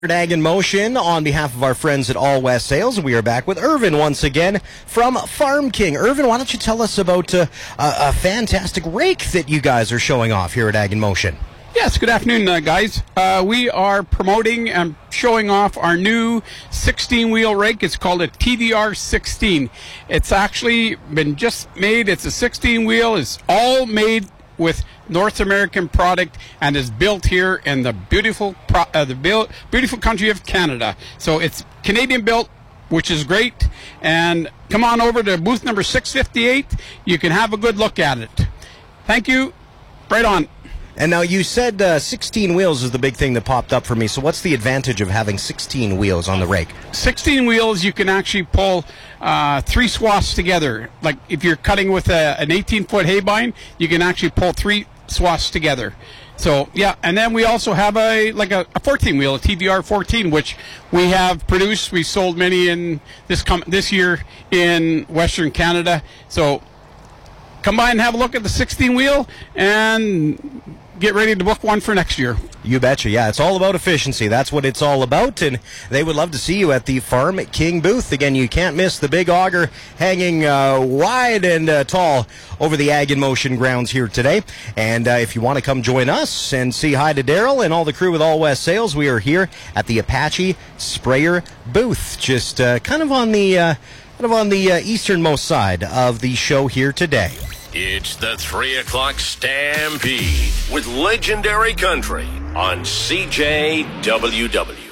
Ag in Motion on behalf of our friends at All West Sales. We are back with Irvin once again from Farm King. Irvin, why don't you tell us about a fantastic rake that you guys are showing off here at Ag in Motion? Yes, good afternoon, guys. We are promoting and showing off our new 16-wheel rake. It's called a TDR 16. It's actually been just made. It's a 16-wheel. It's all made with North American product and is built here in the beautiful country of Canada. So it's Canadian built, which is great. And come on over to booth number 658. You can have a good look at it. Thank you. Right on. And now you said 16 wheels is the big thing that popped up for me. So what's the advantage of having 16 wheels on the rake? 16 wheels, you can actually pull 3 swaths together. Like if you're cutting with an 18-foot hay bind, you can actually pull 3 swaths together. So yeah, and then we also have a 14 wheel, a TDR 14, which we have produced. We sold many in this year in Western Canada. So come by and have a look at the 16 wheel and get ready to book one for next year. You betcha. Yeah, it's all about efficiency. That's what it's all about, and they would love to see you at the Farm King booth. Again, you can't miss the big auger hanging wide and tall over the Ag in Motion grounds here today. And if you want to come join us and say hi to Daryl and all the crew with All West Sales, we are here at the Apache Sprayer booth, just kind of on the easternmost side of the show here today. It's the 3 o'clock Stampede with Legendary Country on CJWW.